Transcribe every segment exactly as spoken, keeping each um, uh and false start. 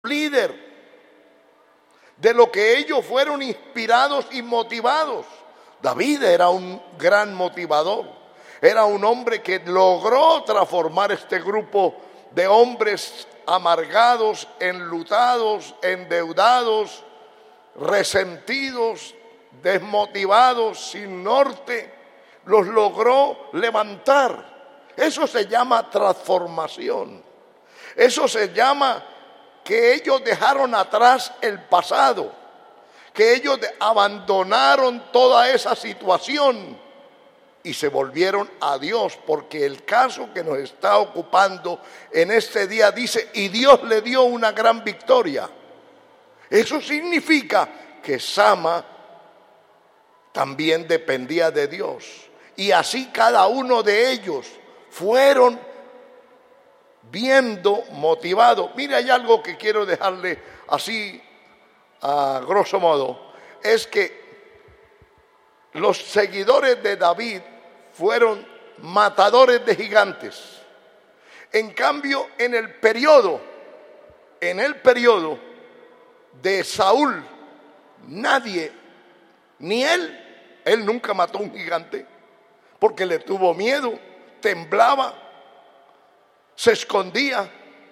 líder, de lo que ellos fueron inspirados y motivados. David era un gran motivador, era un hombre que logró transformar este grupo de hombres amargados, enlutados, endeudados, resentidos, desmotivados, sin norte. Los logró levantar. Eso se llama transformación. Eso se llama que ellos dejaron atrás el pasado, que ellos abandonaron toda esa situación y se volvieron a Dios, porque el caso que nos está ocupando en este día dice, y Dios le dio una gran victoria. Eso significa que Sama también dependía de Dios, y así cada uno de ellos fueron viendo, motivado. Mire, hay algo que quiero dejarle así a grosso modo, es que los seguidores de David fueron matadores de gigantes. En cambio, en el periodo, en el periodo de Saúl, nadie, ni él, él nunca mató un gigante, porque le tuvo miedo, temblaba, se escondía.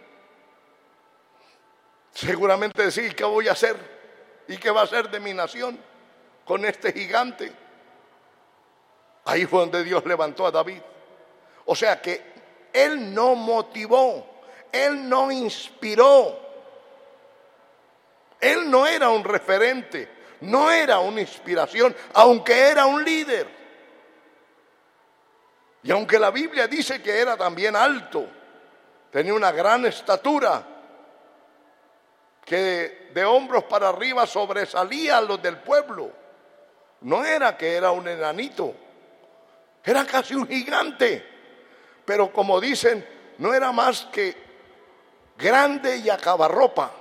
Seguramente decía, ¿qué voy a hacer? ¿Y qué va a hacer de mi nación con este gigante? Ahí fue donde Dios levantó a David. O sea que él no motivó, él no inspiró, él no era un referente, no era una inspiración, aunque era un líder. Y aunque la Biblia dice que era también alto, tenía una gran estatura, que de hombros para arriba sobresalía a los del pueblo. No era que era un enanito, era casi un gigante. Pero como dicen, no era más que grande y acabarropa.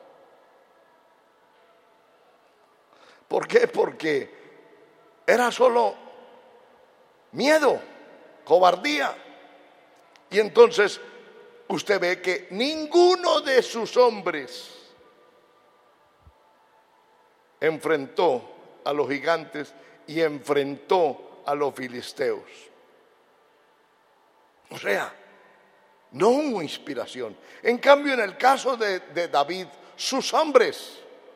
¿Por qué? Porque era solo miedo, cobardía. Y entonces usted ve que ninguno de sus hombres enfrentó a los gigantes y enfrentó a los filisteos. O sea, no hubo inspiración. En cambio, en el caso de, de David, sus hombres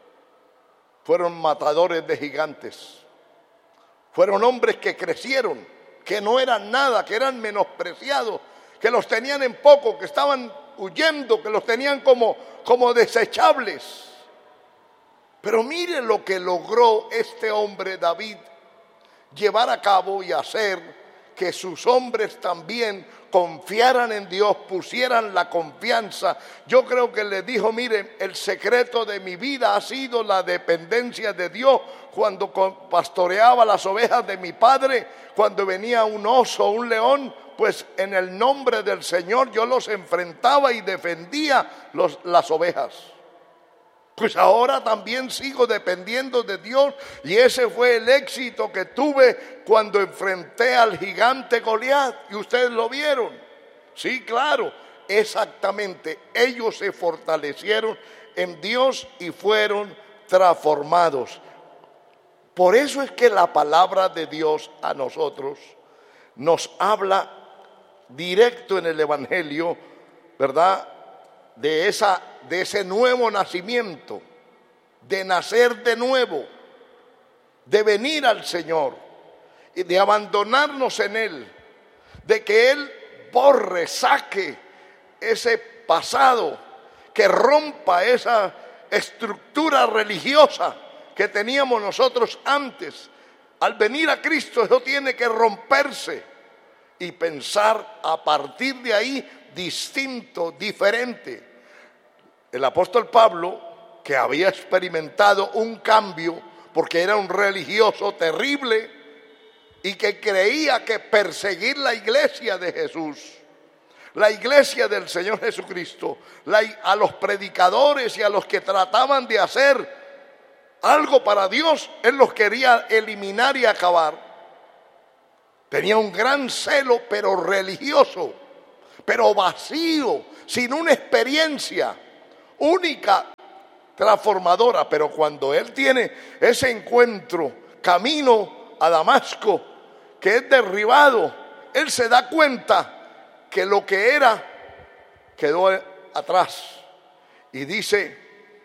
fueron matadores de gigantes. Fueron hombres que crecieron, que no eran nada, que eran menospreciados, que los tenían en poco, que estaban huyendo, que los tenían como, como desechables. Pero mire lo que logró este hombre David llevar a cabo y hacer que sus hombres también confiaran en Dios, pusieran la confianza. Yo creo que les dijo, miren, el secreto de mi vida ha sido la dependencia de Dios. Cuando pastoreaba las ovejas de mi padre, cuando venía un oso, un león, pues en el nombre del Señor yo los enfrentaba y defendía los, las ovejas. Pues ahora también sigo dependiendo de Dios, y ese fue el éxito que tuve cuando enfrenté al gigante Goliat, y ustedes lo vieron. Sí, claro, exactamente. Ellos se fortalecieron en Dios y fueron transformados. Por eso es que la palabra de Dios a nosotros nos habla directo en el Evangelio, ¿verdad? De, esa, de ese nuevo nacimiento, de nacer de nuevo, de venir al Señor y de abandonarnos en Él, de que Él borre, saque ese pasado, que rompa esa estructura religiosa que teníamos nosotros antes. Al venir a Cristo eso tiene que romperse y pensar a partir de ahí distinto, diferente. El apóstol Pablo, que había experimentado un cambio porque era un religioso terrible y que creía que perseguir la iglesia de Jesús, la iglesia del Señor Jesucristo, la, a los predicadores y a los que trataban de hacer algo para Dios, él los quería eliminar y acabar. Tenía un gran celo, pero religioso, pero vacío, sin una experiencia. única transformadora. Pero cuando él tiene ese encuentro camino a Damasco, que es derribado, él se da cuenta que lo que era quedó atrás. Y dice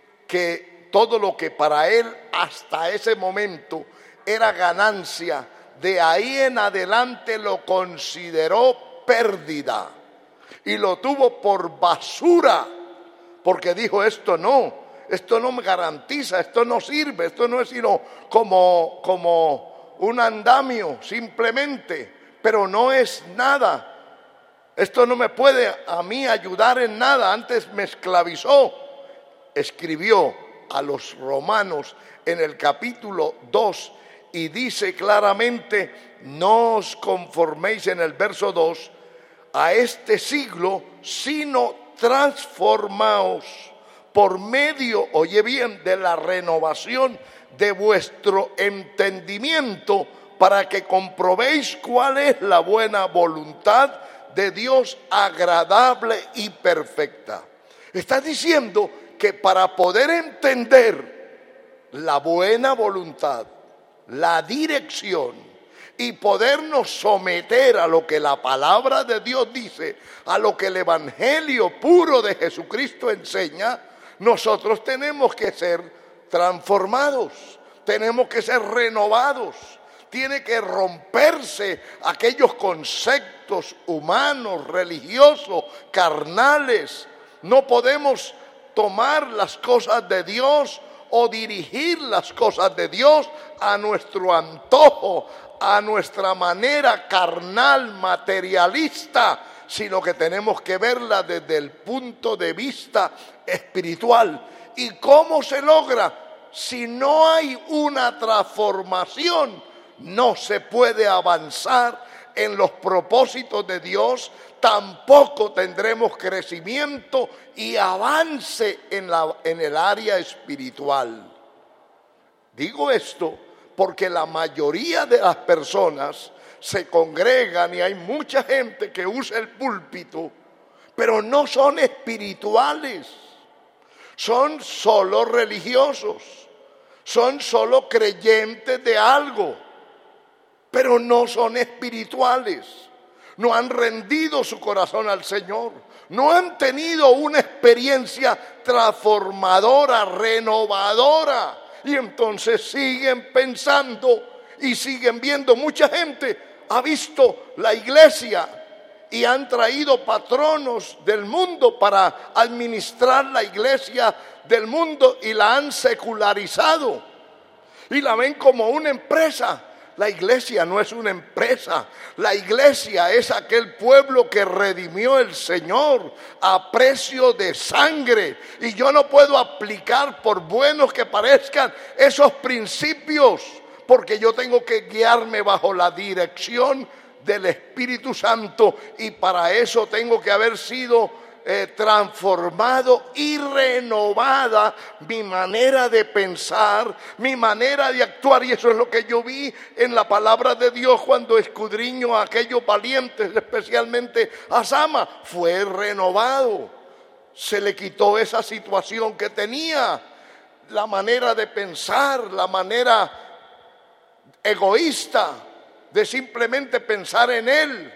que todo lo que para él hasta ese momento era ganancia, de ahí en adelante lo consideró pérdida y lo tuvo por basura, porque dijo: esto no, esto no me garantiza, esto no sirve, esto no es sino como, como un andamio simplemente, pero no es nada. Esto no me puede a mí ayudar en nada, antes me esclavizó. Escribió a los romanos en el capítulo dos y dice claramente: no os conforméis, en el verso dos, a este siglo, sino transformaos por medio, oye bien, de la renovación de vuestro entendimiento, para que comprobéis cuál es la buena voluntad de Dios, agradable y perfecta. Está diciendo que para poder entender la buena voluntad, la dirección y podernos someter a lo que la palabra de Dios dice, a lo que el evangelio puro de Jesucristo enseña, nosotros tenemos que ser transformados, tenemos que ser renovados. Tiene que romperse aquellos conceptos humanos, religiosos, carnales. No podemos tomar las cosas de Dios o dirigir las cosas de Dios a nuestro antojo, a nuestra manera carnal, materialista, sino que tenemos que verla desde el punto de vista espiritual. ¿Y cómo se logra? Si no hay una transformación, no se puede avanzar en los propósitos de Dios, tampoco tendremos crecimiento y avance en, la, en el área espiritual. Digo esto porque la mayoría de las personas se congregan y hay mucha gente que usa el púlpito, pero no son espirituales, son solo religiosos, son solo creyentes de algo, pero no son espirituales, no han rendido su corazón al Señor, no han tenido una experiencia transformadora, renovadora, y entonces siguen pensando y siguen viendo. Mucha gente ha visto la iglesia y han traído patronos del mundo para administrar la iglesia del mundo y la han secularizado y la ven como una empresa. La iglesia no es una empresa, la iglesia es aquel pueblo que redimió el Señor a precio de sangre. Y yo no puedo aplicar, por buenos que parezcan, esos principios, porque yo tengo que guiarme bajo la dirección del Espíritu Santo, y para eso tengo que haber sido Eh, transformado y renovada mi manera de pensar, mi manera de actuar. Y eso es lo que yo vi en la palabra de Dios cuando escudriño a aquellos valientes, especialmente a Sama. Fue renovado, se le quitó esa situación que tenía, la manera de pensar, la manera egoísta de simplemente pensar en él.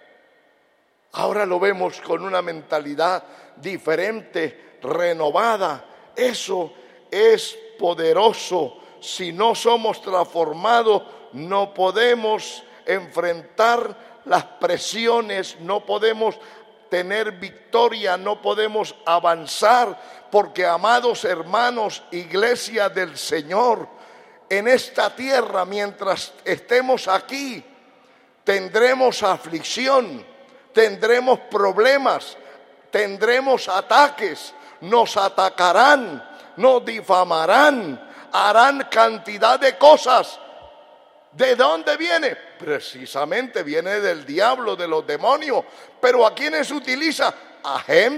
Ahora lo vemos con una mentalidad diferente, renovada. Eso es poderoso. Si no somos transformados, no podemos enfrentar las presiones, no podemos tener victoria, no podemos avanzar, porque, amados hermanos, iglesia del Señor, en esta tierra, mientras estemos aquí, tendremos aflicción, tendremos problemas, tendremos ataques, nos atacarán, nos difamarán, harán cantidad de cosas. ¿De dónde viene? Precisamente viene del diablo, de los demonios. Pero ¿a quiénes utiliza? A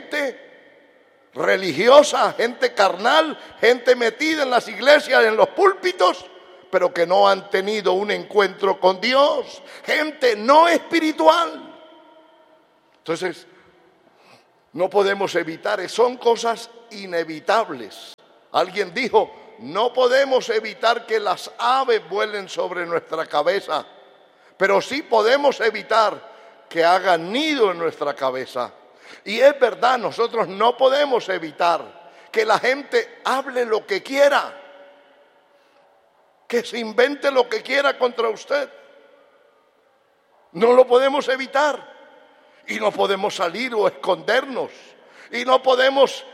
gente religiosa, gente carnal, gente metida en las iglesias, en los púlpitos, pero que no han tenido un encuentro con Dios, gente no espiritual. Entonces, no podemos evitar, son cosas inevitables. Alguien dijo, no podemos evitar que las aves vuelen sobre nuestra cabeza, pero sí podemos evitar que hagan nido en nuestra cabeza. Y es verdad, nosotros no podemos evitar que la gente hable lo que quiera, que se invente lo que quiera contra usted. No lo podemos evitar. Y no podemos salir o escondernos. Y no podemos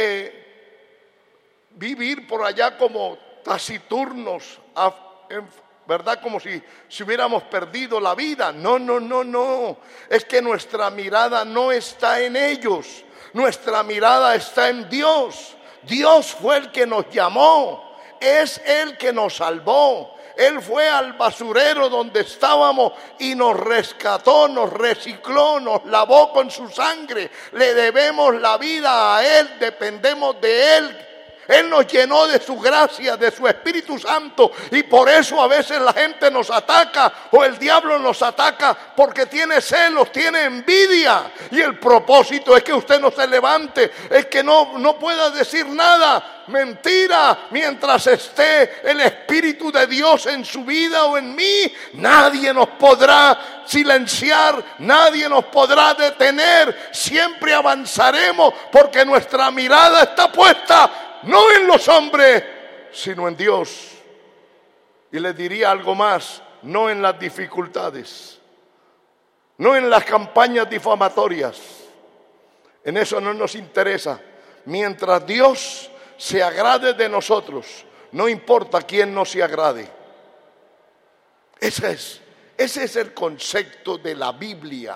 eh, vivir por allá como taciturnos, ¿verdad? Como si, si hubiéramos perdido la vida. No, no, no, no. Es que nuestra mirada no está en ellos. Nuestra mirada está en Dios. Dios fue el que nos llamó. Es Él que nos salvó. Él fue al basurero donde estábamos y nos rescató, nos recicló, nos lavó con su sangre. Le debemos la vida a Él, dependemos de Él. Él nos llenó de su gracia, de su Espíritu Santo, y por eso a veces la gente nos ataca o el diablo nos ataca porque tiene celos, tiene envidia, y el propósito es que usted no se levante, es que no, no pueda decir nada. Mentira, mientras esté el Espíritu de Dios en su vida o en mí, nadie nos podrá silenciar, nadie nos podrá detener. Siempre avanzaremos porque nuestra mirada está puesta no en los hombres, sino en Dios. Y les diría algo más, no en las dificultades, no en las campañas difamatorias. En eso no nos interesa. Mientras Dios se agrade de nosotros, no importa quién no se agrade. Ese es, ese es el concepto de la Biblia.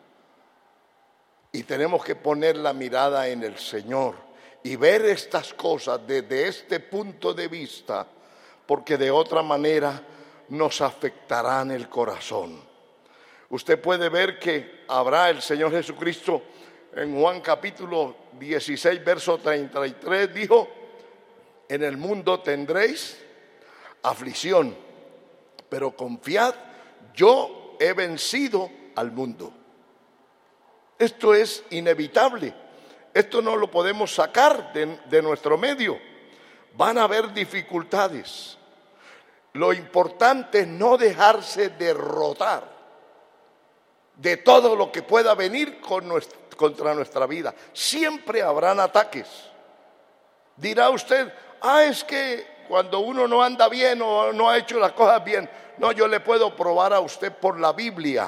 Y tenemos que poner la mirada en el Señor y ver estas cosas desde este punto de vista, porque de otra manera nos afectarán el corazón. Usted puede ver que habrá el Señor Jesucristo en Juan capítulo dieciséis, verso treinta y tres, dijo, en el mundo tendréis aflicción, pero confiad, yo he vencido al mundo. Esto es inevitable. Esto no lo podemos sacar de, de nuestro medio. Van a haber dificultades. Lo importante es no dejarse derrotar de todo lo que pueda venir con nuestra, contra nuestra vida. Siempre habrán ataques. Dirá usted, ah, es que cuando uno no anda bien o no ha hecho las cosas bien. No, yo le puedo probar a usted por la Biblia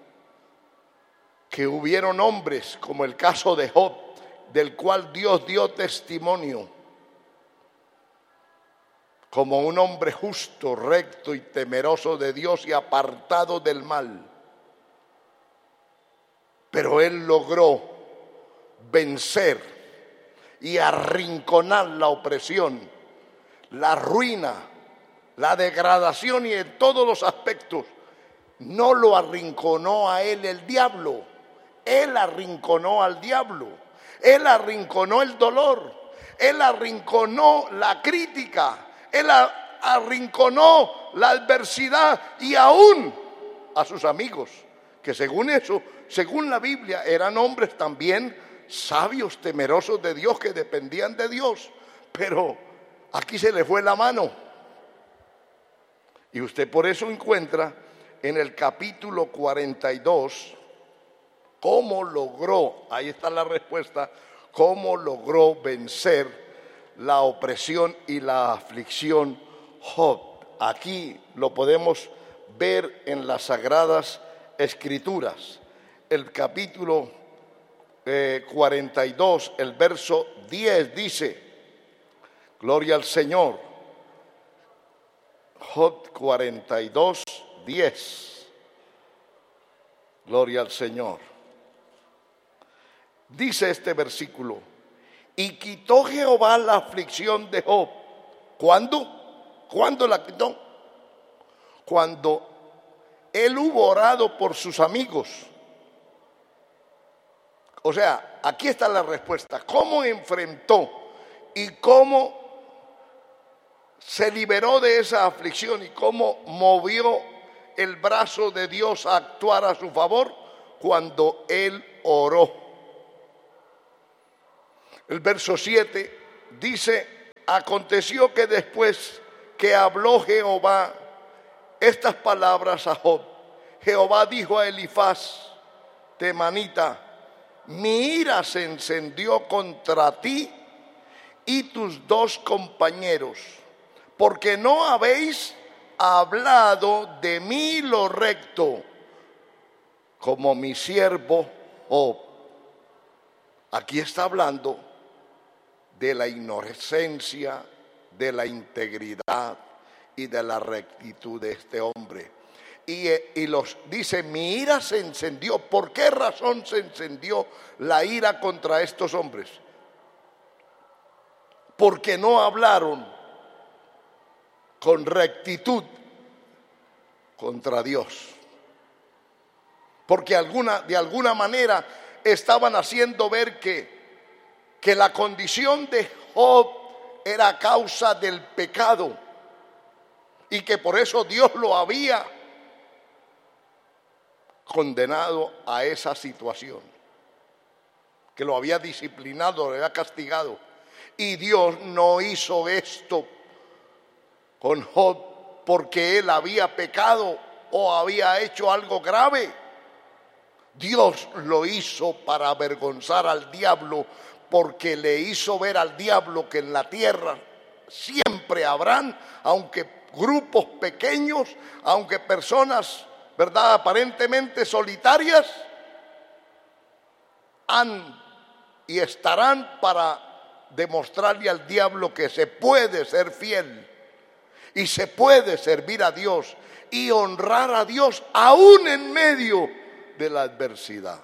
que hubieron hombres, como el caso de Job, del cual Dios dio testimonio, como un hombre justo, recto y temeroso de Dios y apartado del mal. Pero él logró vencer y arrinconar la opresión, la ruina, la degradación, y en todos los aspectos. No lo arrinconó a él el diablo, él arrinconó al diablo. Él arrinconó el dolor, él arrinconó la crítica, él arrinconó la adversidad y aún a sus amigos, que según eso, según la Biblia, eran hombres también sabios, temerosos de Dios, que dependían de Dios. Pero aquí se le fue la mano. Y usted por eso encuentra en el capítulo cuarenta y dos, cómo logró, ahí está la respuesta, cómo logró vencer la opresión y la aflicción Job. Aquí lo podemos ver en las Sagradas Escrituras. El capítulo eh, cuarenta y dos, el verso diez dice, gloria al Señor. Job cuarenta y dos, diez. Gloria al Señor. Dice este versículo, y quitó Jehová la aflicción de Job. ¿Cuándo? ¿Cuándo la quitó? Cuando él hubo orado por sus amigos. O sea, aquí está la respuesta. ¿Cómo enfrentó y cómo se liberó de esa aflicción y cómo movió el brazo de Dios a actuar a su favor? Cuando él oró. El verso siete dice: aconteció que después que habló Jehová estas palabras a Job, Jehová dijo a Elifaz temanita: mi ira se encendió contra ti y tus dos compañeros, porque no habéis hablado de mí lo recto, como mi siervo Job. Aquí está hablando de la inocencia, de la integridad y de la rectitud de este hombre. Y, y los dice: mi ira se encendió. ¿Por qué razón se encendió la ira contra estos hombres? Porque no hablaron con rectitud contra Dios. Porque alguna, de alguna manera estaban haciendo ver que, que la condición de Job era causa del pecado y que por eso Dios lo había condenado a esa situación, que lo había disciplinado, lo había castigado. Y Dios no hizo esto con Job porque él había pecado o había hecho algo grave. Dios lo hizo para avergonzar al diablo, porque le hizo ver al diablo que en la tierra siempre habrán, aunque grupos pequeños, aunque personas, ¿verdad?, aparentemente solitarias, han y estarán para demostrarle al diablo que se puede ser fiel y se puede servir a Dios y honrar a Dios aún en medio de la adversidad.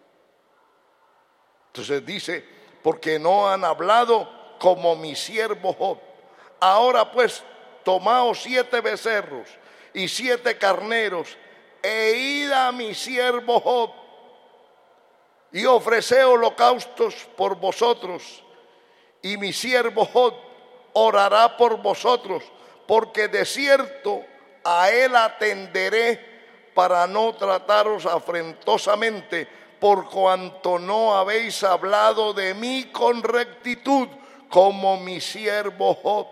Entonces dice: porque no han hablado como mi siervo Job. Ahora pues, tomaos siete becerros y siete carneros e id a mi siervo Job y ofreced holocaustos por vosotros, y mi siervo Job orará por vosotros, porque de cierto a él atenderé para no trataros afrentosamente, por cuanto no habéis hablado de mí con rectitud, como mi siervo Job.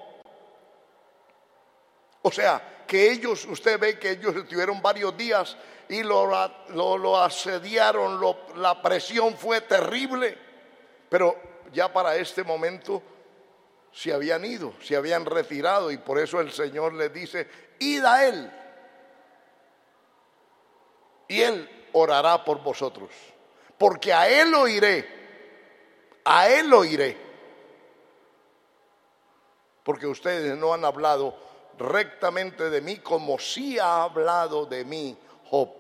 O sea, que ellos, usted ve que ellos estuvieron varios días y lo, lo, lo asediaron, lo, la presión fue terrible, pero ya para este momento se habían ido, se habían retirado, y por eso el Señor les dice: id a él y él orará por vosotros, porque a él oiré, a él oiré, porque ustedes no han hablado rectamente de mí como sí ha hablado de mí Job.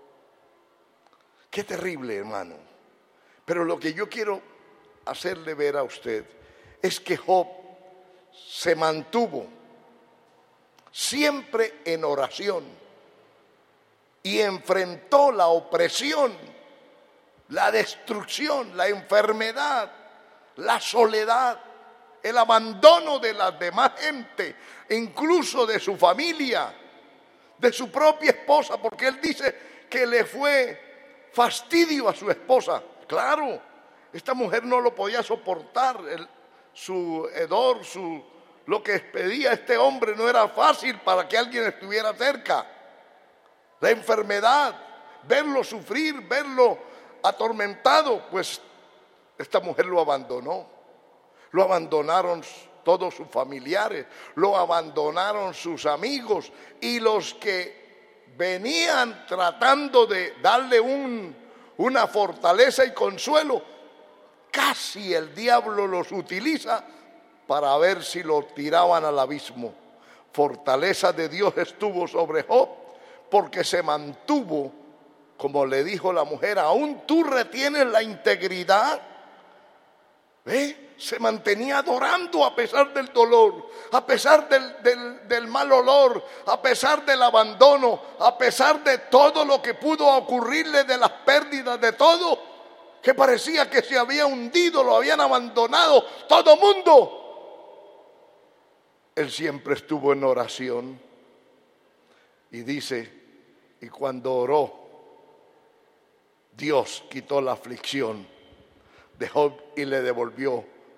Qué terrible, hermano. Pero lo que yo quiero hacerle ver a usted es que Job se mantuvo siempre en oración y enfrentó la opresión, la destrucción, la enfermedad, la soledad, el abandono de la demás gente, incluso de su familia, de su propia esposa, porque él dice que le fue fastidio a su esposa. Claro, esta mujer no lo podía soportar, el, su hedor, su, lo que pedía este hombre no era fácil para que alguien estuviera cerca. La enfermedad, verlo sufrir, verlo atormentado, pues esta mujer lo abandonó. Lo abandonaron todos sus familiares, lo abandonaron sus amigos, y los que venían tratando de darle un, una fortaleza y consuelo, casi el diablo los utiliza para ver si lo tiraban al abismo. Fortaleza de Dios estuvo sobre Job, porque se mantuvo, como le dijo la mujer: aún tú retienes la integridad. ¿Ve? Se mantenía adorando a pesar del dolor, a pesar del, del, del mal olor, a pesar del abandono, a pesar de todo lo que pudo ocurrirle, de las pérdidas, de todo, que parecía que se había hundido, lo habían abandonado todo mundo. Él siempre estuvo en oración, y dice: y cuando oró, Dios quitó la aflicción de Job y le devolvió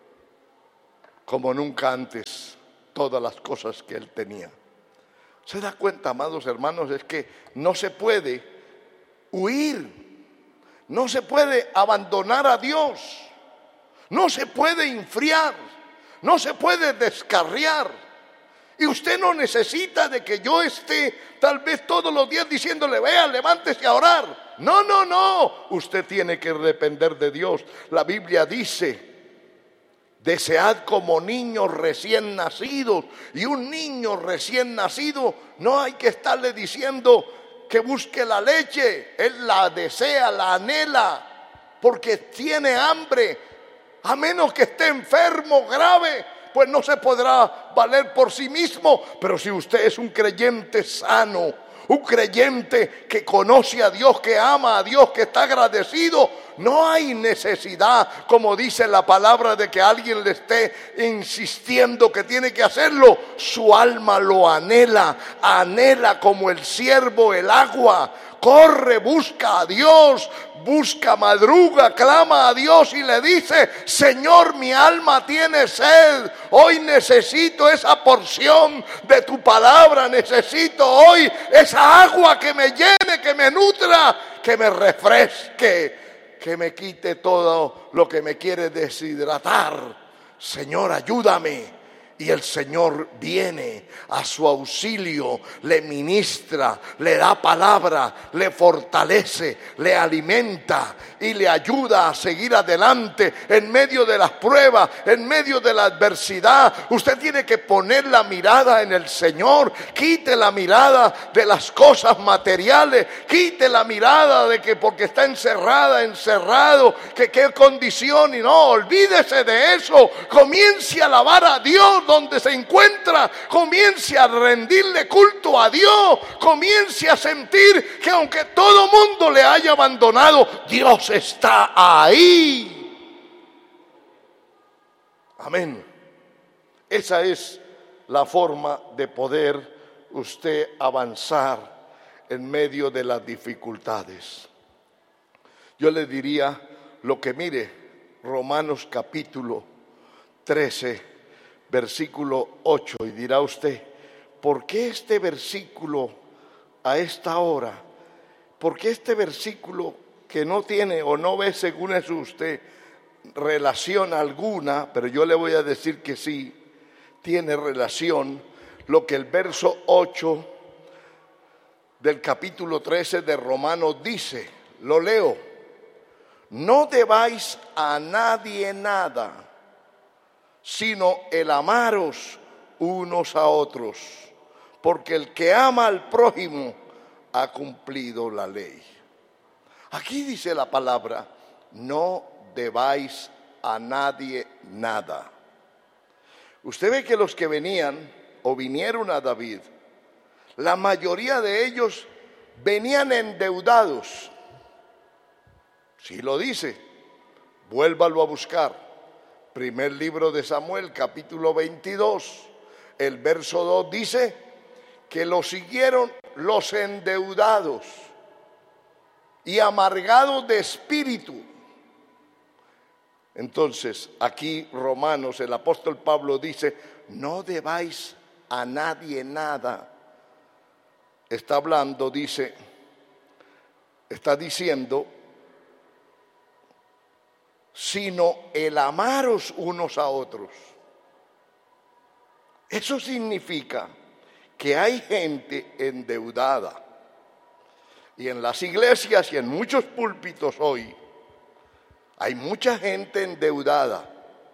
como nunca antes todas las cosas que él tenía. ¿Se da cuenta, amados hermanos? Es que no se puede huir, no se puede abandonar a Dios, no se puede enfriar, no se puede descarriar. Y usted no necesita de que yo esté tal vez todos los días diciéndole, vea, levántese a orar. No, no, no. Usted tiene que depender de Dios. La Biblia dice, desead como niños recién nacidos. Y un niño recién nacido no hay que estarle diciendo que busque la leche. Él la desea, la anhela, porque tiene hambre. A menos que esté enfermo, grave, pues no se podrá valer por sí mismo. Pero si usted es un creyente sano, un creyente que conoce a Dios, que ama a Dios, que está agradecido, no hay necesidad, como dice la palabra, de que alguien le esté insistiendo que tiene que hacerlo. Su alma lo anhela, anhela como el ciervo el agua. Corre, busca a Dios, busca, madruga, clama a Dios y le dice, Señor, mi alma tiene sed, hoy necesito esa porción de tu palabra, necesito hoy esa agua que me llene, que me nutra, que me refresque, que me quite todo lo que me quiere deshidratar. Señor, ayúdame. Y el Señor viene a su auxilio, le ministra, le da palabra, le fortalece, le alimenta y le ayuda a seguir adelante en medio de las pruebas, en medio de la adversidad. Usted tiene que poner la mirada en el Señor. Quite la mirada de las cosas materiales, quite la mirada de que porque está encerrada, encerrado, que qué condición, y no, olvídese de eso. Comience a alabar a Dios donde se encuentra, comience a rendirle culto a Dios, comience a sentir que aunque todo mundo le haya abandonado, Dios está ahí. Amén. Esa es la forma de poder usted avanzar en medio de las dificultades. Yo le diría lo que mire, Romanos capítulo trece, versículo ocho, y dirá usted, ¿por qué este versículo a esta hora? ¿Por qué este versículo que no tiene o no ve, según eso usted, relación alguna? Pero yo le voy a decir que sí, tiene relación lo que el verso ocho del capítulo trece de Romanos dice. Lo leo: no debáis a nadie nada, sino el amaros unos a otros, porque el que ama al prójimo ha cumplido la ley. Aquí dice la palabra, no debáis a nadie nada. Usted ve que los que venían o vinieron a David, la mayoría de ellos venían endeudados. Si lo dice, vuélvalo a buscar. Primer libro de Samuel, capítulo veintidós, el verso dos dice que lo siguieron los endeudados y amargados de espíritu. Entonces, aquí Romanos, el apóstol Pablo dice, no debáis a nadie nada. Está hablando, dice, está diciendo, sino el amaros unos a otros. Eso significa que hay gente endeudada. Y en las iglesias y en muchos púlpitos hoy hay mucha gente endeudada.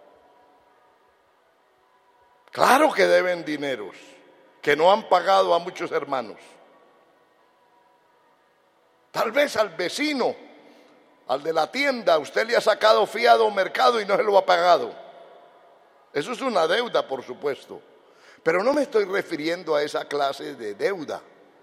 Claro que deben dineros, que no han pagado a muchos hermanos. Tal vez al vecino, al de la tienda, usted le ha sacado fiado mercado y no se lo ha pagado. Eso es una deuda, por supuesto. Pero no me estoy refiriendo a esa clase de deuda.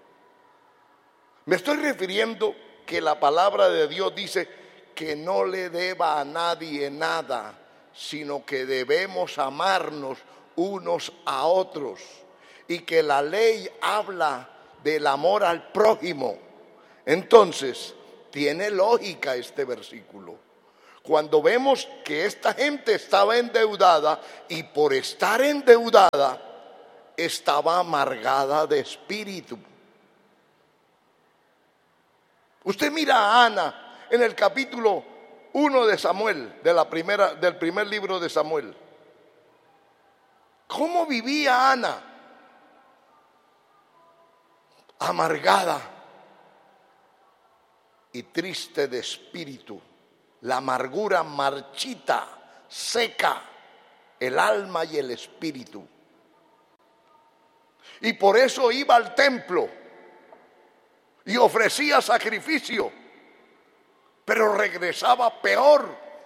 Me estoy refiriendo que la palabra de Dios dice que no le deba a nadie nada, sino que debemos amarnos unos a otros. Y que la ley habla del amor al prójimo. Entonces, tiene lógica este versículo. Cuando vemos que esta gente estaba endeudada y por estar endeudada estaba amargada de espíritu. Usted mira a Ana en el capítulo uno de Samuel, de la primera, del primer libro de Samuel. ¿Cómo vivía Ana? Amargada y triste de espíritu. La amargura marchita, seca el alma y el espíritu. Y por eso iba al templo y ofrecía sacrificio, pero regresaba peor.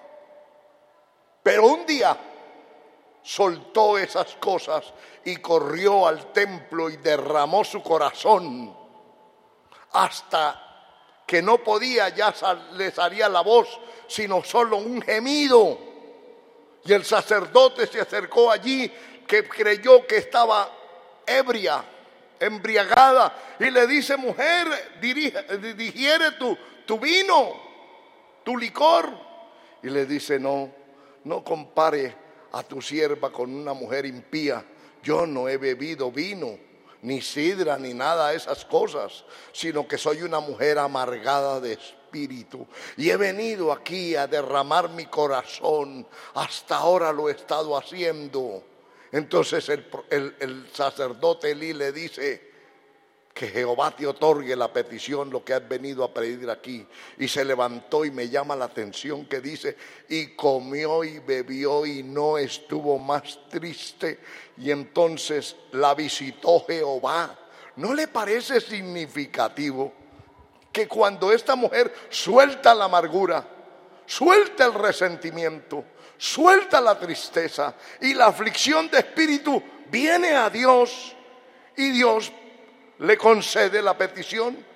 Pero un día soltó esas cosas y corrió al templo y derramó su corazón hasta que no podía, ya le salía la voz, sino solo un gemido. Y el sacerdote se acercó allí, que creyó que estaba ebria, embriagada, y le dice: mujer, dirige, digiere tu, tu vino, tu licor. Y le dice: no, no compare a tu sierva con una mujer impía. Yo no he bebido vino, ni sidra, ni nada de esas cosas, sino que soy una mujer amargada de espíritu. Y he venido aquí a derramar mi corazón. Hasta ahora lo he estado haciendo. Entonces el, el, el sacerdote Elí le dice: que Jehová te otorgue la petición, lo que has venido a pedir aquí. Y se levantó, y me llama la atención que dice: y comió y bebió y no estuvo más triste. Y entonces la visitó Jehová. ¿No le parece significativo que cuando esta mujer suelta la amargura, suelta el resentimiento, suelta la tristeza y la aflicción de espíritu, viene a Dios y Dios le concede la petición?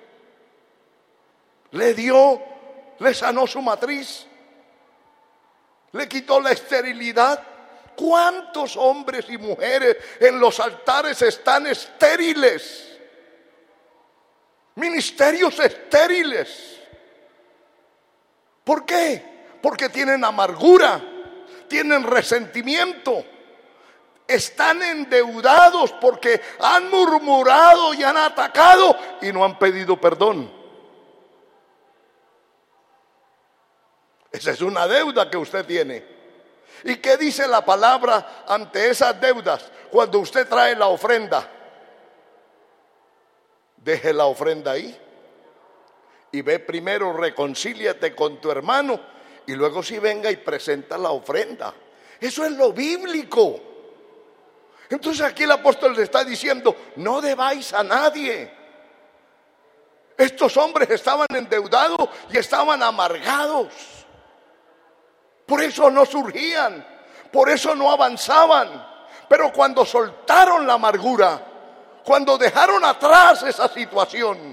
Le dio, le sanó su matriz, le quitó la esterilidad. ¿Cuántos hombres y mujeres en los altares están estériles? Ministerios estériles. ¿Por qué? Porque tienen amargura, tienen resentimiento. Están endeudados porque han murmurado y han atacado y no han pedido perdón. Esa es una deuda que usted tiene. ¿Y qué dice la palabra ante esas deudas? Cuando usted trae la ofrenda, deje la ofrenda ahí y ve primero, reconcíliate con tu hermano, y luego sí venga y presenta la ofrenda. Eso es lo bíblico. Entonces aquí el apóstol le está diciendo: no debáis a nadie. Estos hombres estaban endeudados y estaban amargados. Por eso no surgían, por eso no avanzaban. Pero cuando soltaron la amargura, cuando dejaron atrás esa situación,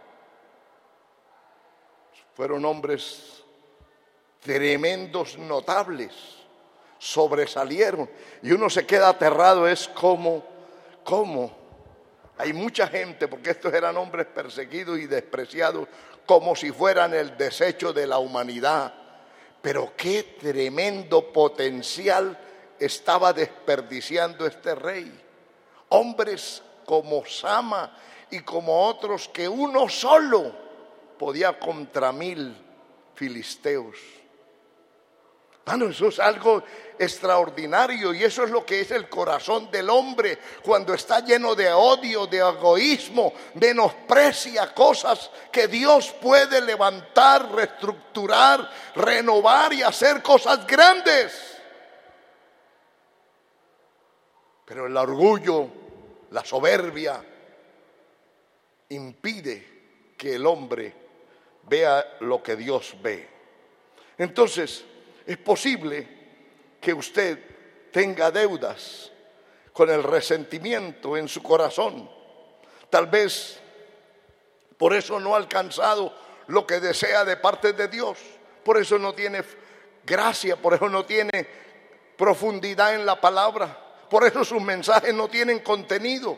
fueron hombres tremendos, notables. Sobresalieron, y uno se queda aterrado. Es como, como hay mucha gente, porque estos eran hombres perseguidos y despreciados, como si fueran el desecho de la humanidad. Pero qué tremendo potencial estaba desperdiciando este rey. Hombres como Sama y como otros, que uno solo podía contra mil filisteos. Bueno, eso es algo extraordinario, y eso es lo que es el corazón del hombre cuando está lleno de odio, de egoísmo, menosprecia cosas que Dios puede levantar, reestructurar, renovar y hacer cosas grandes. Pero el orgullo, la soberbia, impide que el hombre vea lo que Dios ve. Entonces, es posible que usted tenga deudas con el resentimiento en su corazón. Tal vez por eso no ha alcanzado lo que desea de parte de Dios. Por eso no tiene gracia, por eso no tiene profundidad en la palabra. Por eso sus mensajes no tienen contenido.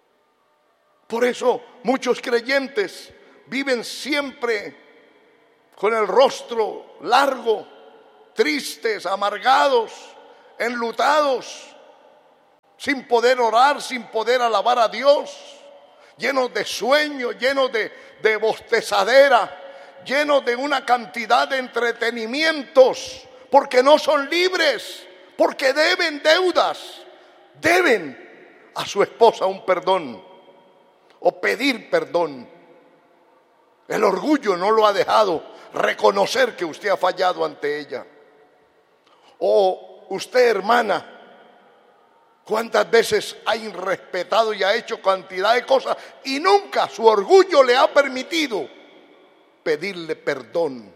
Por eso muchos creyentes viven siempre con el rostro largo, tristes, amargados, enlutados, sin poder orar, sin poder alabar a Dios, llenos de sueño, llenos de, de bostezadera, llenos de una cantidad de entretenimientos, porque no son libres, porque deben deudas, deben a su esposa un perdón o pedir perdón. El orgullo no lo ha dejado reconocer que usted ha fallado ante ella. O usted, hermana, ¿cuántas veces ha irrespetado y ha hecho cantidad de cosas y nunca su orgullo le ha permitido pedirle perdón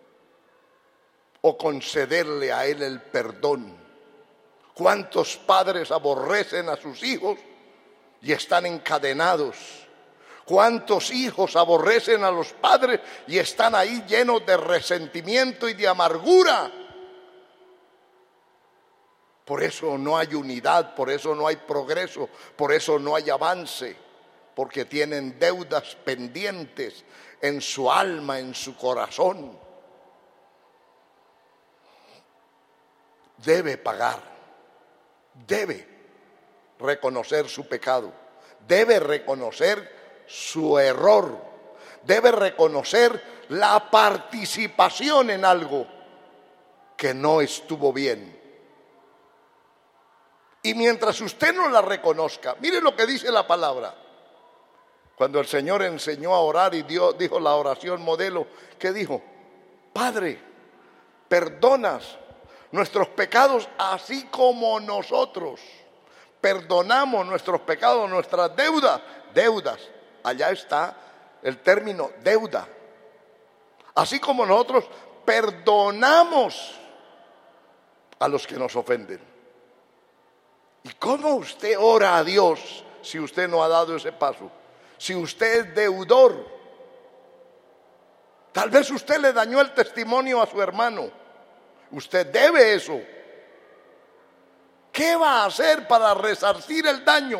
o concederle a él el perdón? ¿Cuántos padres aborrecen a sus hijos y están encadenados? ¿Cuántos hijos aborrecen a los padres y están ahí llenos de resentimiento y de amargura? Por eso no hay unidad, por eso no hay progreso, por eso no hay avance, porque tienen deudas pendientes en su alma, en su corazón. Debe pagar, debe reconocer su pecado, debe reconocer su error, debe reconocer la participación en algo que no estuvo bien. Y mientras usted no la reconozca, mire lo que dice la palabra. Cuando el Señor enseñó a orar y Dios dijo la oración modelo, ¿qué dijo? Padre, perdonas nuestros pecados así como nosotros perdonamos nuestros pecados, nuestras deudas, deudas. Allá está el término deuda. Así como nosotros perdonamos a los que nos ofenden. ¿Y cómo usted ora a Dios si usted no ha dado ese paso? Si usted es deudor. Tal vez usted le dañó el testimonio a su hermano. Usted debe eso. ¿Qué va a hacer para resarcir el daño?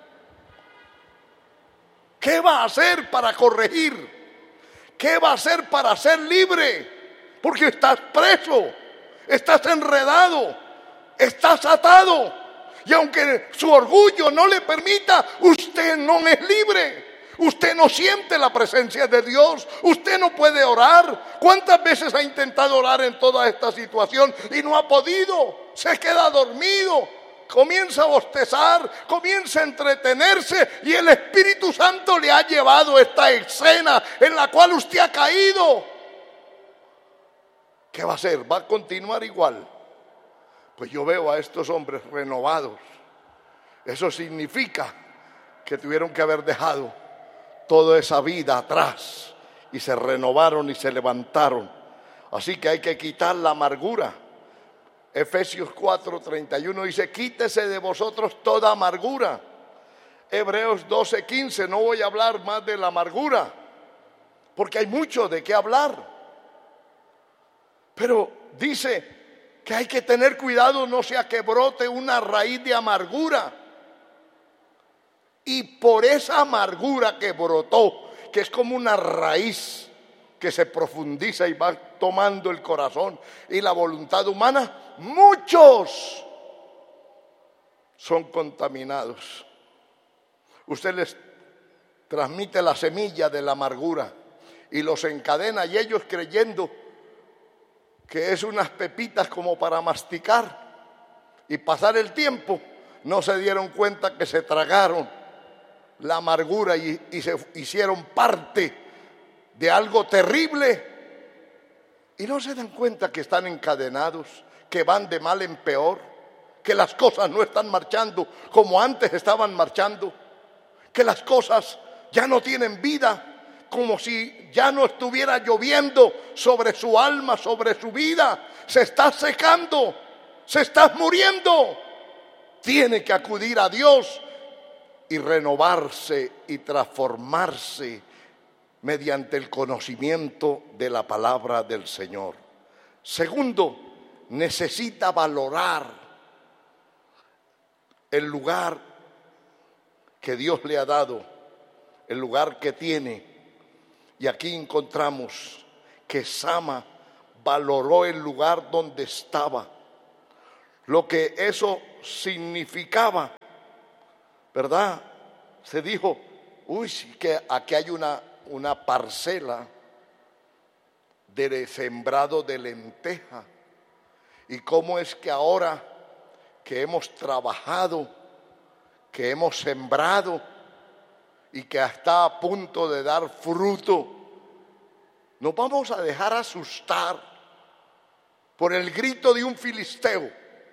¿Qué va a hacer para corregir? ¿Qué va a hacer para ser libre? Porque estás preso, estás enredado, estás atado. Y aunque su orgullo no le permita, usted no es libre. Usted no siente la presencia de Dios. Usted no puede orar. ¿Cuántas veces ha intentado orar en toda esta situación y no ha podido? Se queda dormido, comienza a bostezar, comienza a entretenerse y el Espíritu Santo le ha llevado esta escena en la cual usted ha caído. ¿Qué va a hacer? ¿Va a continuar igual? Pues yo veo a estos hombres renovados. Eso significa que tuvieron que haber dejado toda esa vida atrás y se renovaron y se levantaron. Así que hay que quitar la amargura. Efesios cuatro treinta y uno dice: quítese de vosotros toda amargura. Hebreos doce quince, no voy a hablar más de la amargura, porque hay mucho de qué hablar. Pero dice que hay que tener cuidado, no sea que brote una raíz de amargura. Y por esa amargura que brotó, que es como una raíz que se profundiza y va tomando el corazón y la voluntad humana, muchos son contaminados. Usted les transmite la semilla de la amargura y los encadena, y ellos creyendo que es unas pepitas como para masticar y pasar el tiempo, no se dieron cuenta que se tragaron la amargura y, y se hicieron parte de algo terrible, y no se dan cuenta que están encadenados, que van de mal en peor, que las cosas no están marchando como antes estaban marchando, que las cosas ya no tienen vida, como si ya no estuviera lloviendo sobre su alma, sobre su vida. Se está secando, se está muriendo. Tiene que acudir a Dios y renovarse y transformarse mediante el conocimiento de la palabra del Señor. Segundo, necesita valorar el lugar que Dios le ha dado, el lugar que tiene. Y aquí encontramos que Sama valoró el lugar donde estaba, lo que eso significaba, ¿verdad? Se dijo, uy, sí que aquí hay una, una parcela de sembrado de lenteja. Y cómo es que ahora que hemos trabajado, que hemos sembrado y que está a punto de dar fruto, nos vamos a dejar asustar por el grito de un filisteo.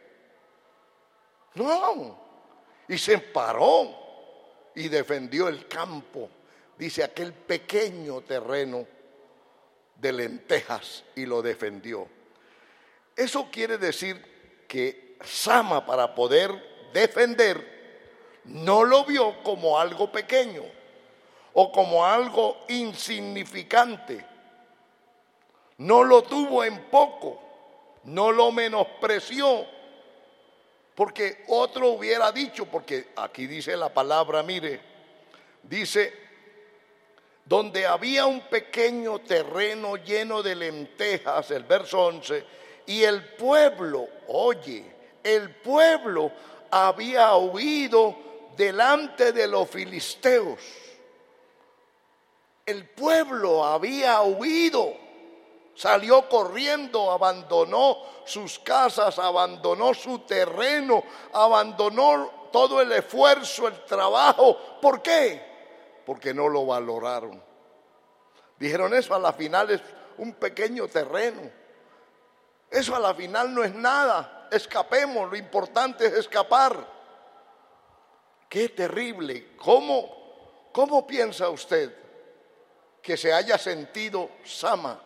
No, y se paró y defendió el campo, dice aquel pequeño terreno de lentejas, y lo defendió. Eso quiere decir que Sama, para poder defender, no lo vio como algo pequeño o como algo insignificante. No lo tuvo en poco, no lo menospreció, porque otro hubiera dicho, porque aquí dice la palabra, mire, dice, donde había un pequeño terreno lleno de lentejas, el verso once, y el pueblo, oye, el pueblo había huido delante de los filisteos. El pueblo había huido, salió corriendo, abandonó sus casas, abandonó su terreno, abandonó todo el esfuerzo, el trabajo. ¿Por qué? Porque no lo valoraron. Dijeron, eso a la final es un pequeño terreno. Eso a la final no es nada. Escapemos, lo importante es escapar. Qué terrible. ¿Cómo, cómo piensa usted que se haya sentido Sama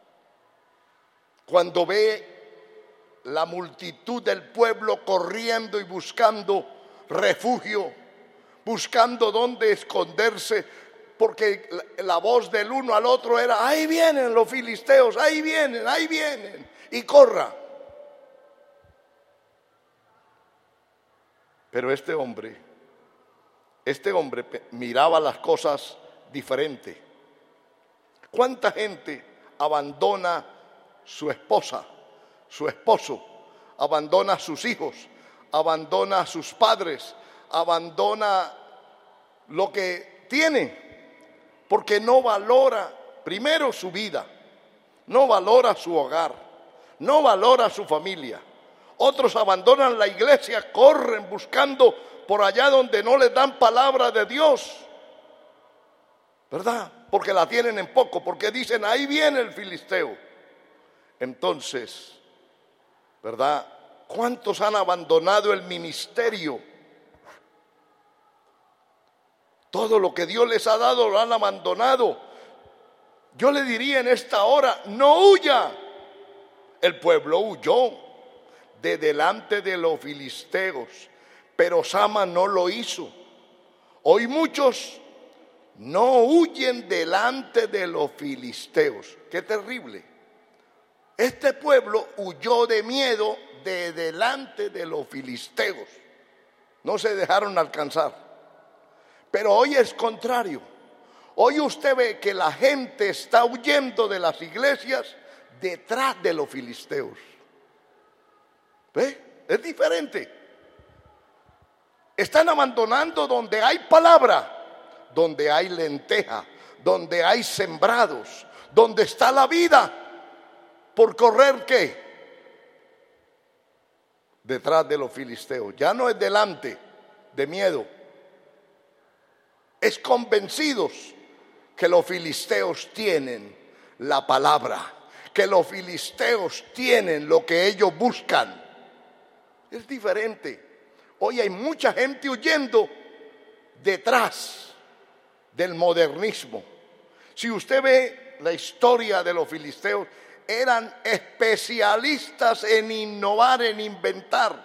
cuando ve la multitud del pueblo corriendo y buscando refugio, buscando dónde esconderse, porque la, la voz del uno al otro era, ahí vienen los filisteos, ahí vienen, ahí vienen, y corra? Pero este hombre, este hombre miraba las cosas diferente. ¿Cuánta gente abandona su esposa, su esposo, abandona a sus hijos, abandona a sus padres, abandona lo que tiene, porque no valora primero su vida, no valora su hogar, no valora su familia? Otros abandonan la iglesia, corren buscando por allá donde no les dan palabra de Dios, ¿verdad? Porque la tienen en poco, porque dicen, ahí viene el filisteo. Entonces, ¿verdad? ¿Cuántos han abandonado el ministerio? Todo lo que Dios les ha dado lo han abandonado. Yo le diría en esta hora, no huya. El pueblo huyó de delante de los filisteos, pero Sama no lo hizo. Hoy muchos no huyen delante de los filisteos. Qué terrible. Este pueblo huyó de miedo de delante de los filisteos. No se dejaron alcanzar. Pero hoy es contrario. Hoy usted ve que la gente está huyendo de las iglesias detrás de los filisteos. ¿Ve? Es diferente. Están abandonando donde hay palabra, donde hay lenteja, donde hay sembrados, donde está la vida. ¿Por correr qué? Detrás de los filisteos. Ya no es delante de miedo. Es convencidos que los filisteos tienen la palabra, que los filisteos tienen lo que ellos buscan. Es diferente. Hoy hay mucha gente huyendo detrás del modernismo. Si usted ve la historia de los filisteos, eran especialistas en innovar, en inventar.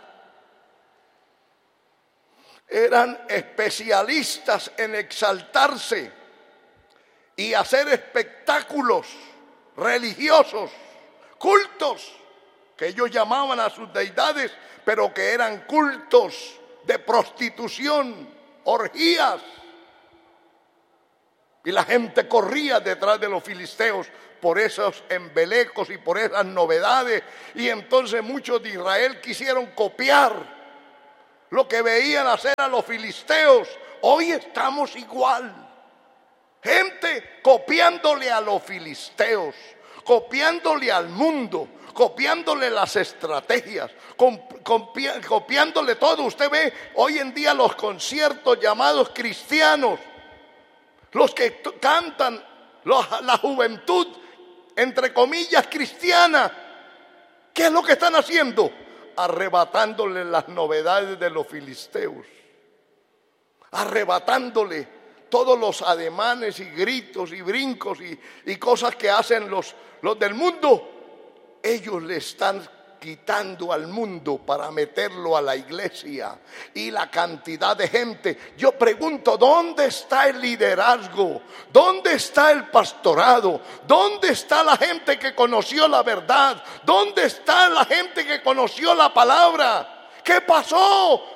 Eran especialistas en exaltarse y hacer espectáculos religiosos, cultos, que ellos llamaban a sus deidades, pero que eran cultos de prostitución, orgías. Y la gente corría detrás de los filisteos por esos embelecos y por esas novedades. Y entonces muchos de Israel quisieron copiar lo que veían hacer a los filisteos. Hoy estamos igual. Gente copiándole a los filisteos, copiándole al mundo, copiándole las estrategias, copi- copiándole todo. Usted ve hoy en día los conciertos llamados cristianos, los que t- cantan los, la juventud, entre comillas, cristiana. ¿Qué es lo que están haciendo? Arrebatándole las novedades de los filisteos, arrebatándole todos los ademanes y gritos y brincos y, y cosas que hacen los, los del mundo. Ellos le están quitando al mundo para meterlo a la iglesia. Y la cantidad de gente, yo pregunto, ¿dónde está el liderazgo? ¿Dónde está el pastorado? ¿Dónde está la gente que conoció la verdad? ¿Dónde está la gente que conoció la palabra? ¿Qué pasó?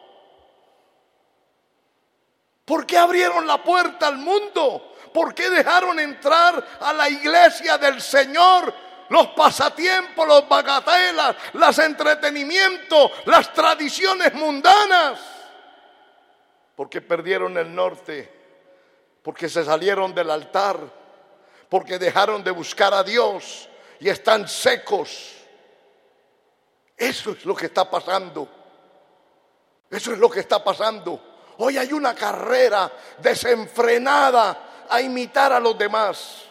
¿Por qué abrieron la puerta al mundo? ¿Por qué dejaron entrar a la iglesia del Señor los pasatiempos, los bagatelas, los entretenimientos, las tradiciones mundanas? Porque perdieron el norte, porque se salieron del altar, porque dejaron de buscar a Dios y están secos. Eso es lo que está pasando. Eso es lo que está pasando. Hoy hay una carrera desenfrenada a imitar a los demás.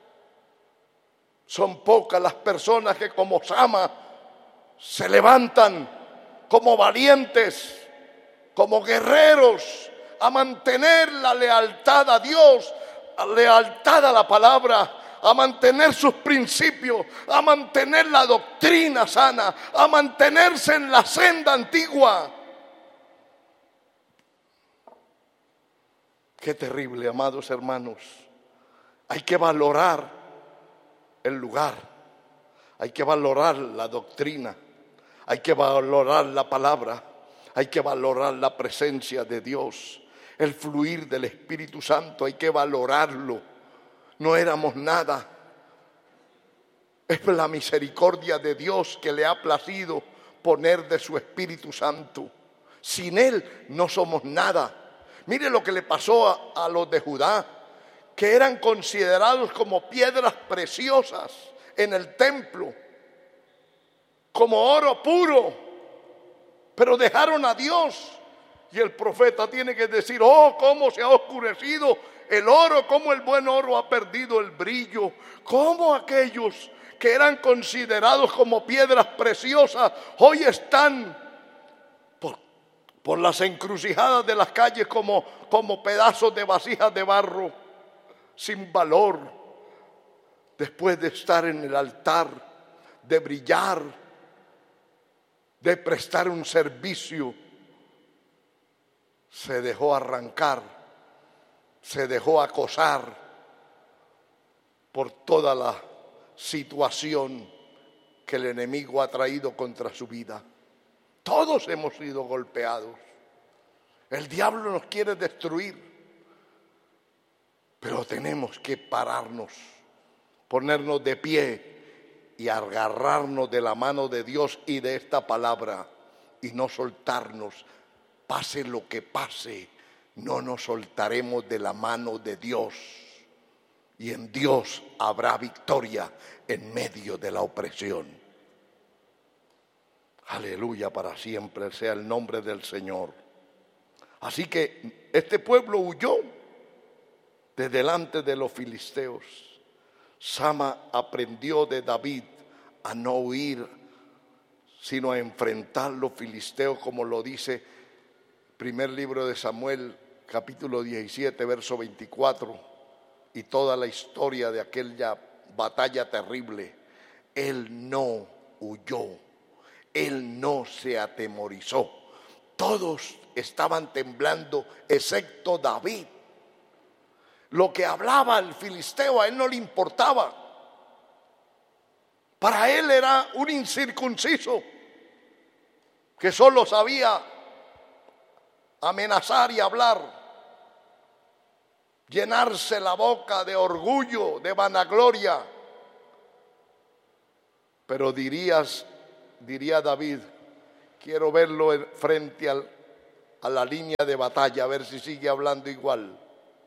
Son pocas las personas que como Sama se levantan como valientes, como guerreros, a mantener la lealtad a Dios, la lealtad a la palabra, a mantener sus principios, a mantener la doctrina sana, a mantenerse en la senda antigua. Qué terrible, amados hermanos. Hay que valorar el lugar, hay que valorar la doctrina, hay que valorar la palabra, hay que valorar la presencia de Dios, el fluir del Espíritu Santo, hay que valorarlo. No éramos nada. Es la misericordia de Dios que le ha placido poner de su Espíritu Santo. Sin Él no somos nada. Mire lo que le pasó a, a los de Judá, que eran considerados como piedras preciosas en el templo, como oro puro, pero dejaron a Dios. Y el profeta tiene que decir, oh, cómo se ha oscurecido el oro, cómo el buen oro ha perdido el brillo, cómo aquellos que eran considerados como piedras preciosas hoy están por las encrucijadas de las calles como, como pedazos de vasijas de barro, sin valor, después de estar en el altar, de brillar, de prestar un servicio, se dejó arrancar, se dejó acosar por toda la situación que el enemigo ha traído contra su vida. Todos hemos sido golpeados. El diablo nos quiere destruir. Pero tenemos que pararnos, ponernos de pie y agarrarnos de la mano de Dios y de esta palabra y no soltarnos. Pase lo que pase, no nos soltaremos de la mano de Dios. Y en Dios habrá victoria en medio de la opresión. Aleluya, para siempre sea el nombre del Señor. Así que este pueblo huyó de delante de los filisteos. Sama aprendió de David a no huir, sino a enfrentar los filisteos, como lo dice primer libro de Samuel, capítulo diecisiete, verso veinticuatro, y toda la historia de aquella batalla terrible. Él no huyó. Él no se atemorizó. Todos estaban temblando, excepto David. Lo que hablaba el filisteo a él no le importaba. Para él era un incircunciso que solo sabía amenazar y hablar. llenarse la boca de orgullo, de vanagloria. Pero dirías, diría David, quiero verlo en, frente al, a la línea de batalla, a ver si sigue hablando igual.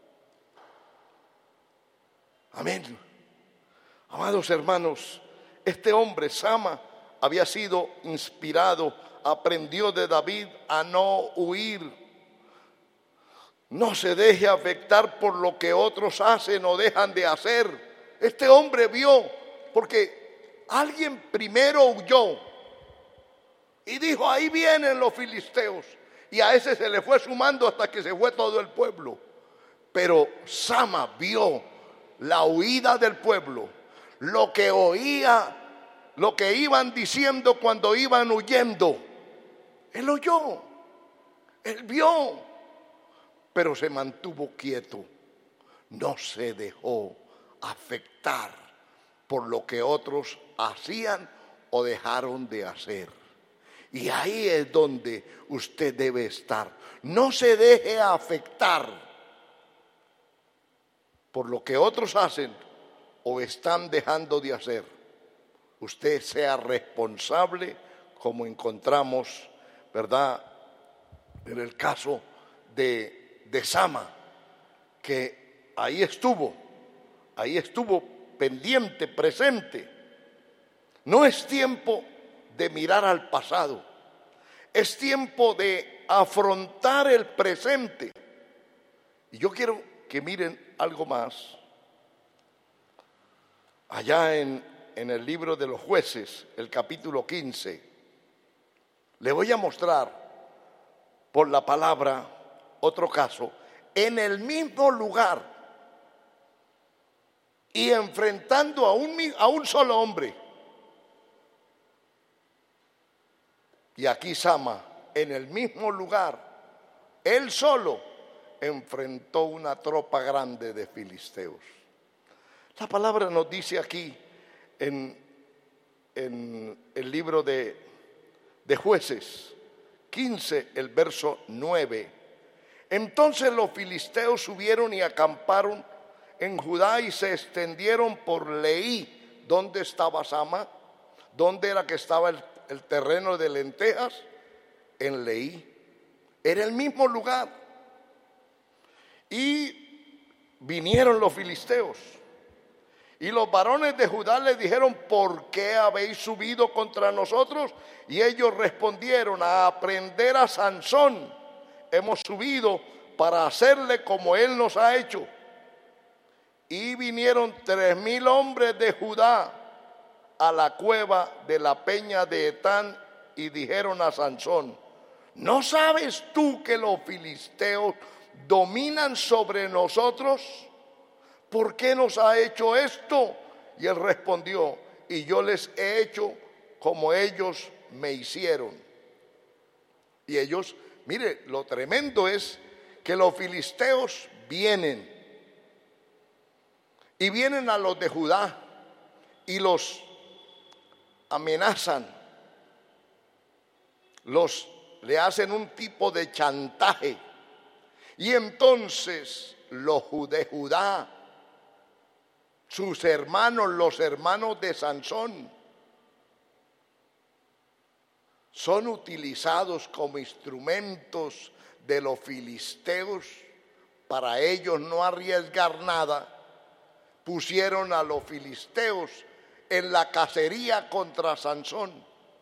Amén. Amados hermanos, este hombre, Sama, había sido inspirado, aprendió de David a no huir. No se deje afectar por lo que otros hacen o dejan de hacer. Este hombre vio, porque alguien primero huyó y dijo, ahí vienen los filisteos. Y a ese se le fue sumando hasta que se fue todo el pueblo. Pero Sama vio la huida del pueblo, lo que oía, lo que iban diciendo cuando iban huyendo. Él oyó, él vio, pero se mantuvo quieto. No se dejó afectar por lo que otros hacían o dejaron de hacer. Y ahí es donde usted debe estar. No se deje afectar por lo que otros hacen o están dejando de hacer. Usted sea responsable, como encontramos, ¿verdad?, en el caso de, de Sama, que ahí estuvo, ahí estuvo pendiente, presente. No es tiempo de mirar al pasado, es tiempo de afrontar el presente. Y yo quiero que miren algo más. Allá en, en el libro de los Jueces, el capítulo quince, le voy a mostrar por la palabra otro caso, en el mismo lugar y enfrentando a un, a un solo hombre. Y aquí Sama, en el mismo lugar, él solo enfrentó una tropa grande de filisteos. La palabra nos dice aquí en, en el libro de, de Jueces quince, el verso nueve. Entonces los filisteos subieron y acamparon en Judá y se extendieron por Leí. ¿Dónde estaba Sama? ¿Dónde era que estaba el, el terreno de lentejas? En Leí. Era el mismo lugar. Y vinieron los filisteos. Y los varones de Judá le dijeron, ¿por qué habéis subido contra nosotros? Y ellos respondieron, a aprender a Sansón hemos subido para hacerle como él nos ha hecho. Y vinieron tres mil hombres de Judá a la cueva de la peña de Etán y dijeron a Sansón, ¿no sabes tú que los filisteos dominan sobre nosotros? ¿Por qué nos ha hecho esto? Y él respondió, y yo les he hecho como ellos me hicieron. Y ellos, mire, lo tremendo es que los filisteos vienen y vienen a los de Judá y los amenazan, los le hacen un tipo de chantaje. Y entonces los de Judá, sus hermanos, los hermanos de Sansón, son utilizados como instrumentos de los filisteos para ellos no arriesgar nada. Pusieron a los filisteos en la cacería contra Sansón.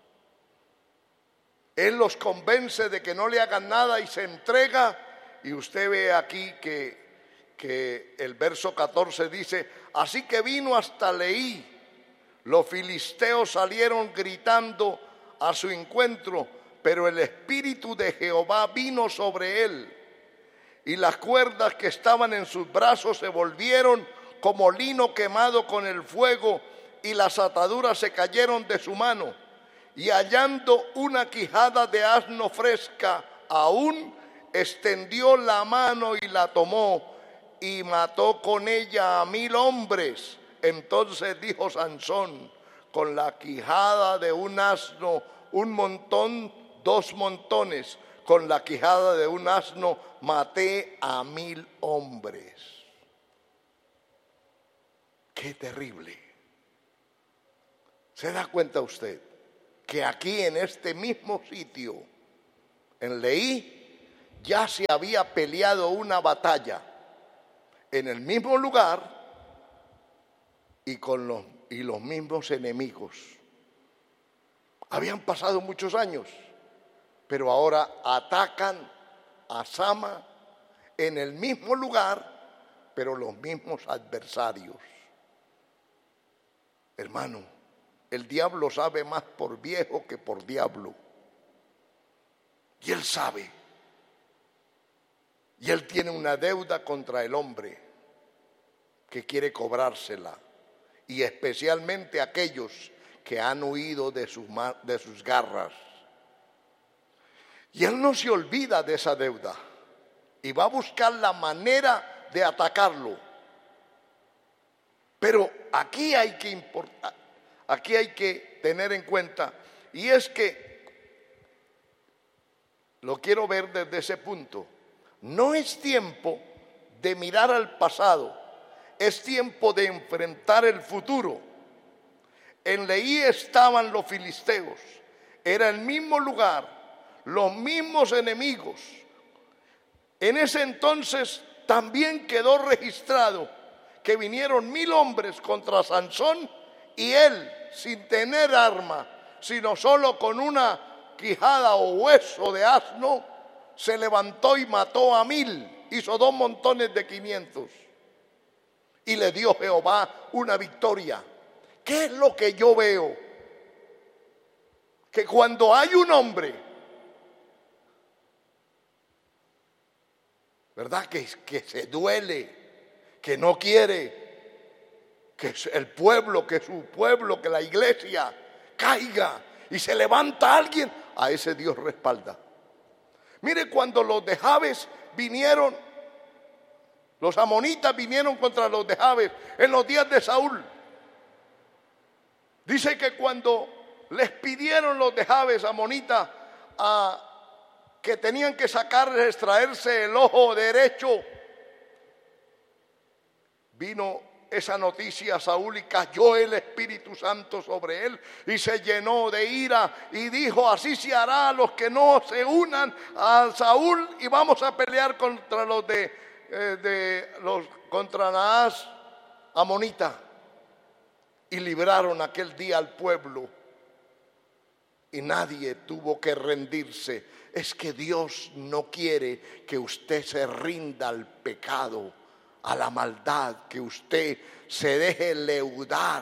Él los convence de que no le hagan nada y se entrega. Y usted ve aquí que que el verso catorce dice, así que vino hasta Leí, los filisteos salieron gritando a su encuentro, pero el espíritu de Jehová vino sobre él, y las cuerdas que estaban en sus brazos se volvieron como lino quemado con el fuego, y las ataduras se cayeron de su mano, y hallando una quijada de asno fresca aún, extendió la mano y la tomó, y mató con ella a mil hombres. Entonces dijo Sansón, con la quijada de un asno, un montón, dos montones, con la quijada de un asno maté a mil hombres. Qué terrible. ¿Se da cuenta usted que aquí en este mismo sitio, en Leí, ya se había peleado una batalla en el mismo lugar y con los, y los mismos enemigos? Habían pasado muchos años, pero ahora atacan a Sama en el mismo lugar, pero los mismos adversarios. Hermano, el diablo sabe más por viejo que por diablo. Y él sabe. Y él tiene una deuda contra el hombre que quiere cobrársela. Y especialmente aquellos que han huido de sus, de sus garras. Y él no se olvida de esa deuda. Y va a buscar la manera de atacarlo. Pero aquí hay que importar, aquí hay que tener en cuenta, y es que lo quiero ver desde ese punto. No es tiempo de mirar al pasado, es tiempo de enfrentar el futuro. En Leí estaban los filisteos, era el mismo lugar, los mismos enemigos. En ese entonces también quedó registrado que vinieron mil hombres contra Sansón y él, sin tener arma, sino solo con una quijada o hueso de asno, se levantó y mató a mil, hizo dos montones de quinientos. Y le dio Jehová una victoria. ¿Qué es lo que yo veo? Que cuando hay un hombre, ¿verdad? Que, que se duele, que no quiere que el pueblo, que su pueblo, que la iglesia caiga y se levanta alguien, a ese Dios respalda. Mire, cuando los de Jabes vinieron, los amonitas vinieron contra los de Jabes en los días de Saúl. Dice que cuando les pidieron los de Jabes amonitas a que tenían que sacarles, extraerse el ojo derecho, vino esa noticia a Saúl y cayó el Espíritu Santo sobre él y se llenó de ira y dijo: así se hará a los que no se unan a Saúl y vamos a pelear contra los de, eh, de los contra Naas amonita. Y libraron aquel día al pueblo y nadie tuvo que rendirse. Es que Dios no quiere que usted se rinda al pecado, a la maldad, que usted se deje leudar.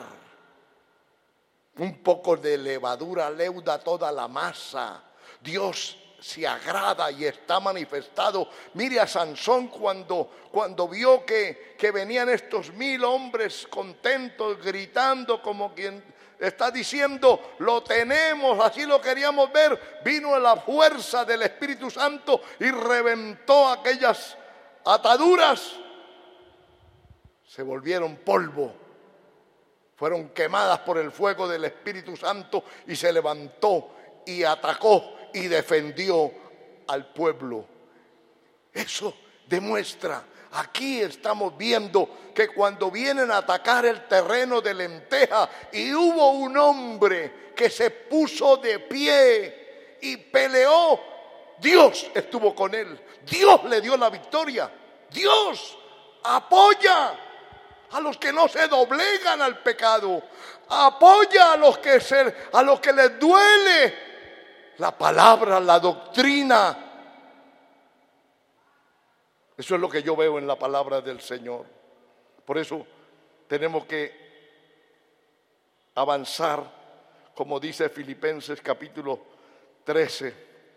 Un poco de levadura leuda toda la masa. Dios se agrada y está manifestado. Mire a Sansón cuando, cuando vio que, que venían estos mil hombres contentos, gritando como quien está diciendo: lo tenemos, así lo queríamos ver. Vino la fuerza del Espíritu Santo y reventó aquellas ataduras. Se volvieron polvo, fueron quemadas por el fuego del Espíritu Santo y se levantó y atacó y defendió al pueblo. Eso demuestra, aquí estamos viendo que cuando vienen a atacar el terreno de Lenteja y hubo un hombre que se puso de pie y peleó, Dios estuvo con él, Dios le dio la victoria. Dios apoya a los que no se doblegan al pecado, apoya a los que se, a los que les duele la palabra, la doctrina. Eso es lo que yo veo en la palabra del Señor. Por eso tenemos que avanzar, como dice Filipenses capítulo trece,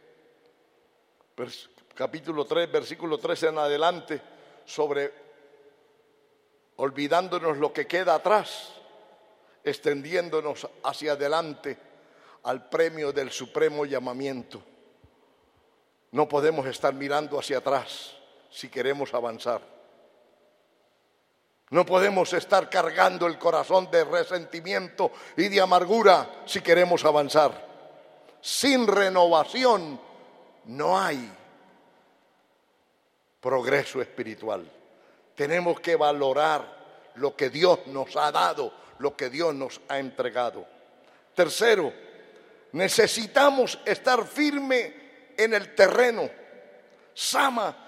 vers, capítulo tres, versículo trece en adelante, sobre olvidándonos lo que queda atrás, extendiéndonos hacia adelante al premio del supremo llamamiento. No podemos estar mirando hacia atrás si queremos avanzar. No podemos estar cargando el corazón de resentimiento y de amargura si queremos avanzar. Sin renovación no hay progreso espiritual. Tenemos que valorar lo que Dios nos ha dado, lo que Dios nos ha entregado. Tercero, necesitamos estar firme en el terreno. Sama